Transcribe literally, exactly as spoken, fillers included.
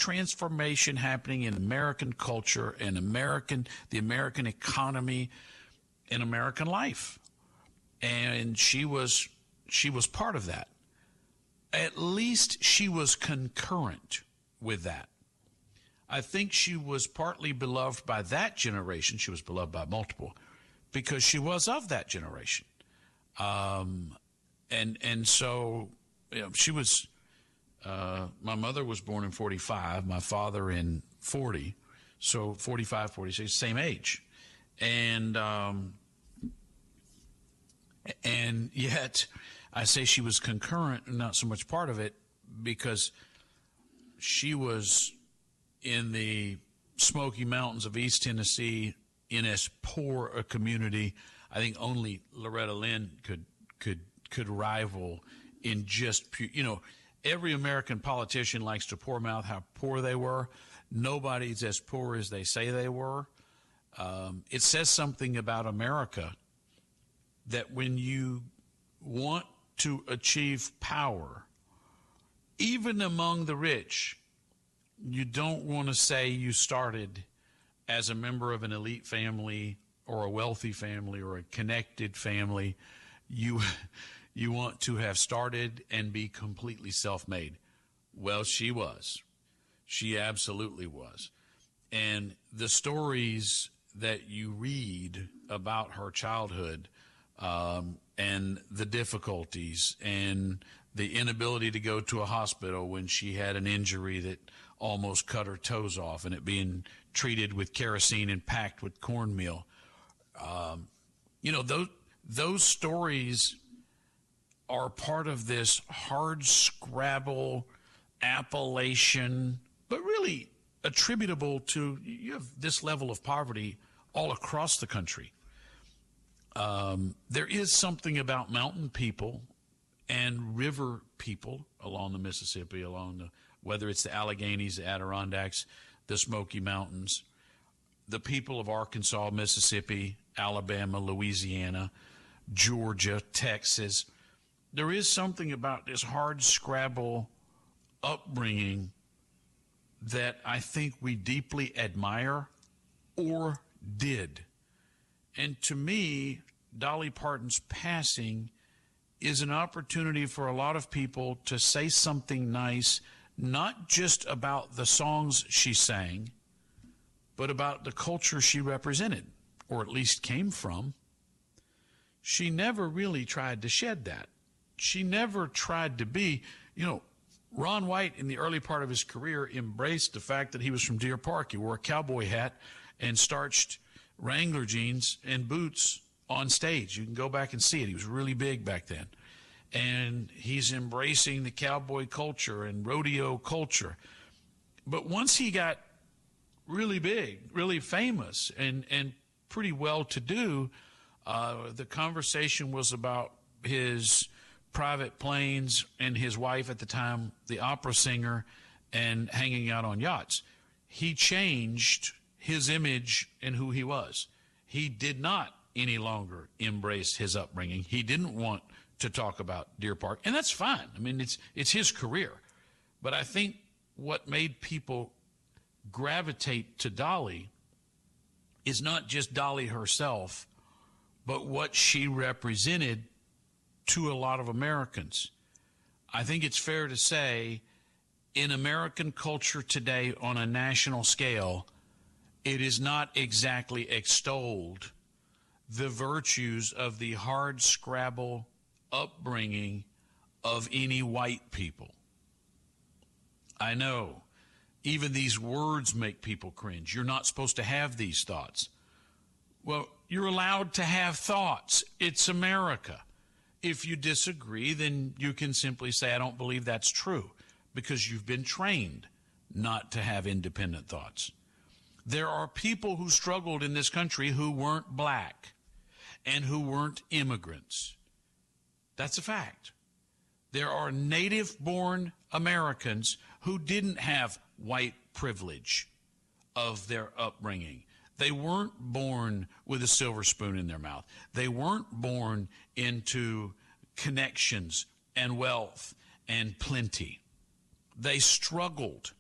transformation happening in American culture and American, the American economy and American life. And she was, she was part of that. At least she was concurrent with that. I think she was partly beloved by that generation. She was beloved by multiple because she was of that generation. Um, and, and so, you know, she was, uh, my mother was born in forty-five, my father in forty. So forty-five, forty-six, same age. And, um, and yet I say she was concurrent and not so much part of it because she was in the Smoky Mountains of East Tennessee in as poor a community. I think only Loretta Lynn could could could rival in just pure, you know, every American politician likes to poor mouth how poor they were. Nobody's as poor as they say they were. Um, it says something about America that when you want to achieve power, even among the rich, you don't want to say you started as a member of an elite family or a wealthy family or a connected family. You, you want to have started and be completely self-made. Well, she was. She absolutely was. And the stories that you read about her childhood um, and the difficulties and the inability to go to a hospital when she had an injury that almost cut her toes off and it being treated with kerosene and packed with cornmeal. Um, you know, those, those stories are part of this hard scrabble Appalachian, but really attributable to, you have this level of poverty all across the country. Um, there is something about mountain people and river people along the Mississippi, along the, whether it's the Alleghenies, the Adirondacks, the Smoky Mountains, the people of Arkansas, Mississippi, Alabama, Louisiana, Georgia, Texas. There is something about this hard scrabble upbringing that I think we deeply admire or did. And to me, Dolly Parton's passing is an opportunity for a lot of people to say something nice, not just about the songs she sang, but about the culture she represented, or at least came from. She never really tried to shed that. She never tried to be, you know, Ron White in the early part of his career embraced the fact that he was from Deer Park. He wore a cowboy hat and starched Wrangler jeans and boots on stage. You can go back and see it. He was really big back then. And he's embracing the cowboy culture and rodeo culture. But once he got really big, really famous, and, and pretty well-to-do, uh, the conversation was about his private planes and his wife at the time, the opera singer, and hanging out on yachts. He changed his image and who he was. He did not any longer embrace his upbringing. He didn't want to talk about Deer Park, and that's fine. I mean, it's it's his career. But I think what made people gravitate to Dolly is not just Dolly herself, but what she represented to a lot of Americans. I think it's fair to say in American culture today on a national scale, it is not exactly extolled the virtues of the hard scrabble upbringing of any white people. I know even these words make people cringe. You're not supposed to have these thoughts. Well, you're allowed to have thoughts. It's America. If you disagree, then you can simply say, I don't believe that's true, because you've been trained not to have independent thoughts. There are people who struggled in this country who weren't black and who weren't immigrants. That's a fact. There are native-born Americans who didn't have white privilege of their upbringing. They weren't born with a silver spoon in their mouth. They weren't born into connections and wealth and plenty. They struggled.